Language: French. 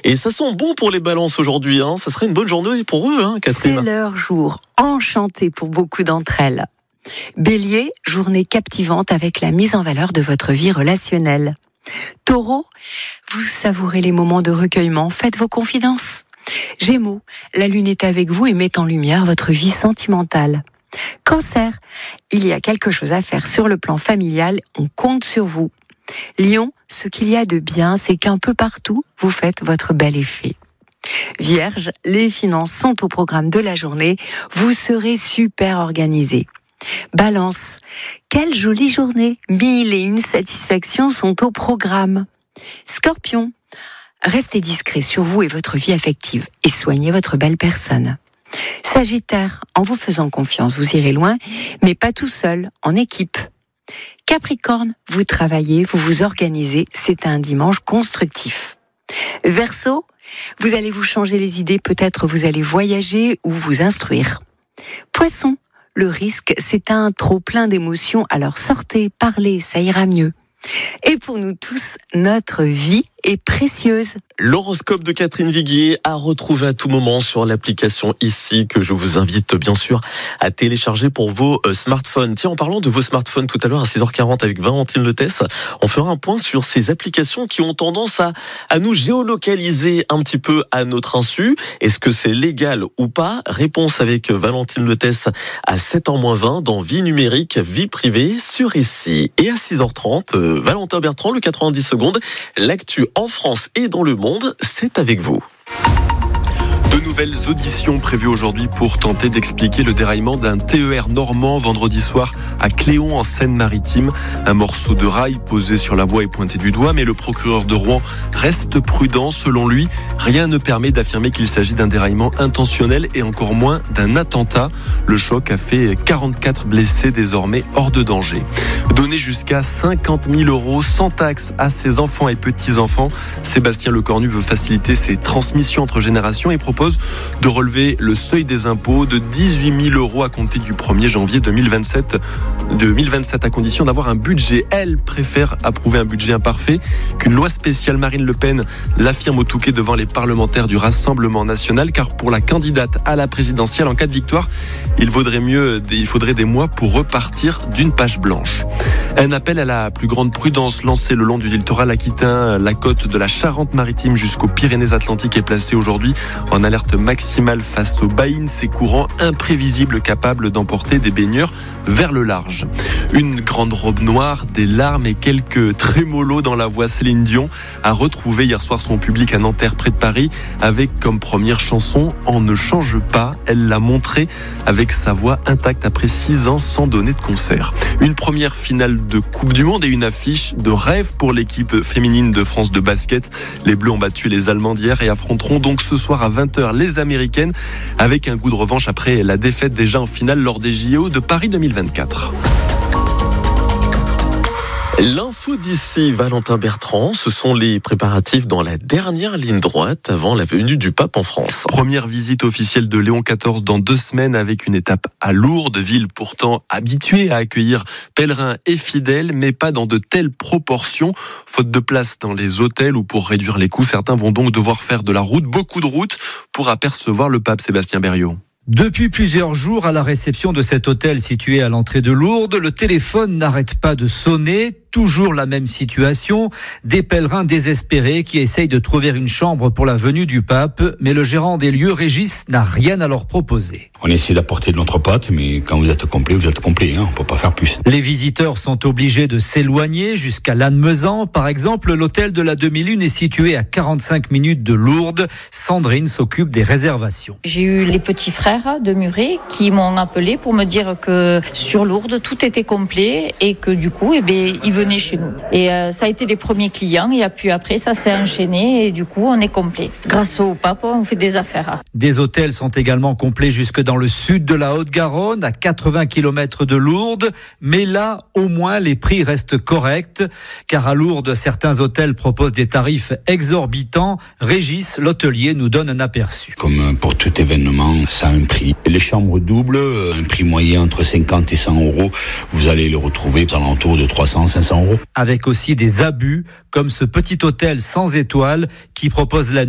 Et ça sent bon pour les balances aujourd'hui. Ça serait une bonne journée pour eux, Catherine. C'est leur jour enchanté pour beaucoup d'entre elles. Bélier, journée captivante avec la mise en valeur de votre vie relationnelle. Taureau, vous savourez les moments de recueillement, faites vos confidences. Gémeaux, la lune est avec vous et met en lumière votre vie sentimentale. Cancer, il y a quelque chose à faire sur le plan familial, on compte sur vous. Lion, ce qu'il y a de bien, c'est qu'un peu partout, vous faites votre bel effet. Vierge, les finances sont au programme de la journée, vous serez super organisé. Balance, quelle jolie journée, 1001 satisfactions sont au programme. Scorpion, restez discret sur vous et votre vie affective et soignez votre belle personne. Sagittaire, en vous faisant confiance, vous irez loin, mais pas tout seul, en équipe. Capricorne, vous travaillez, vous vous organisez, c'est un dimanche constructif. Verseau, vous allez vous changer les idées, peut-être vous allez voyager ou vous instruire. Poisson, le risque, c'est un trop-plein d'émotions, alors sortez, parlez, ça ira mieux. Et pour nous tous, notre vie est précieuse. L'horoscope de Catherine Viguier à retrouver à tout moment sur l'application ici que je vous invite bien sûr à télécharger pour vos smartphones. Tiens, en parlant de vos smartphones tout à l'heure à 6h40 avec Valentine Letesse, on fera un point sur ces applications qui ont tendance à nous géolocaliser un petit peu à notre insu. Est-ce que c'est légal ou pas? Réponse avec Valentine Letesse à 7h20 dans Vie numérique, vie privée sur ici. Et à 6h30, Valentin Bertrand, le 90 secondes, l'actu en France et dans le monde, c'est avec vous. De nouvelles auditions prévues aujourd'hui pour tenter d'expliquer le déraillement d'un TER normand vendredi soir à Cléon en Seine-Maritime. Un morceau de rail posé sur la voie est pointé du doigt, mais le procureur de Rouen reste prudent. Selon lui, rien ne permet d'affirmer qu'il s'agit d'un déraillement intentionnel et encore moins d'un attentat. Le choc a fait 44 blessés désormais hors de danger. Donner jusqu'à 50 000 € sans taxe à ses enfants et petits-enfants. Sébastien Lecornu veut faciliter ses transmissions entre générations et propose de relever le seuil des impôts de 18 000 € à compter du 1er janvier 2027 à condition d'avoir un budget. Elle préfère approuver un budget imparfait qu'une loi spéciale. Marine Le Pen l'affirme au Touquet devant les parlementaires du Rassemblement national, car pour la candidate à la présidentielle, en cas de victoire, il faudrait des mois pour repartir d'une page blanche. Un appel à la plus grande prudence lancé le long du littoral aquitain. La côte de la Charente-Maritime jusqu'aux Pyrénées-Atlantiques est placée aujourd'hui en alerte maximale face aux baïnes, ces courants imprévisibles capables d'emporter des baigneurs vers le large. Une grande robe noire, des larmes et quelques trémolos dans la voix. Céline Dion a retrouvé hier soir son public à Nanterre près de Paris avec comme première chanson « On ne change pas ». Elle l'a montré avec sa voix intacte après 6 ans sans donner de concert. Une première finale de Coupe du Monde et une affiche de rêve pour l'équipe féminine de France de basket. Les Bleus ont battu les Allemands d'hier et affronteront donc ce soir à 20h les Américaines avec un goût de revanche après la défaite déjà en finale lors des JO de Paris 2024. L'info d'ici, Valentin Bertrand, ce sont les préparatifs dans la dernière ligne droite avant la venue du pape en France. Première visite officielle de Léon XIV dans 2 semaines avec une étape à Lourdes, ville pourtant habituée à accueillir pèlerins et fidèles, mais pas dans de telles proportions. Faute de place dans les hôtels ou pour réduire les coûts, certains vont donc devoir faire de la route, beaucoup de route, pour apercevoir le pape. Sébastien Berriot. Depuis plusieurs jours, à la réception de cet hôtel situé à l'entrée de Lourdes, le téléphone n'arrête pas de sonner. Toujours la même situation, des pèlerins désespérés qui essayent de trouver une chambre pour la venue du pape, mais le gérant des lieux, Régis, n'a rien à leur proposer. On essaie d'apporter de notre patte, mais quand vous êtes complet, vous êtes complet, on ne peut pas faire plus. Les visiteurs sont obligés de s'éloigner jusqu'à Lannemezan. Par exemple, l'hôtel de la Demi-Lune est situé à 45 minutes de Lourdes. Sandrine s'occupe des réservations. J'ai eu les petits frères de Muret qui m'ont appelé pour me dire que sur Lourdes, tout était complet et que du coup, ils venaient chez nous. Et ça a été les premiers clients et puis après, ça s'est enchaîné et du coup, on est complet. Grâce au pape, on fait des affaires. Des hôtels sont également complets jusque dans le sud de la Haute-Garonne, à 80 km de Lourdes. Mais là, au moins, les prix restent corrects. Car à Lourdes, certains hôtels proposent des tarifs exorbitants. Régis, l'hôtelier, nous donne un aperçu. Comme pour tout événement, ça a un prix. Les chambres doubles, un prix moyen entre 50 et 100 €. Vous allez le retrouver aux alentours de 300-500 €. Avec aussi des abus, comme ce petit hôtel sans étoiles qui propose la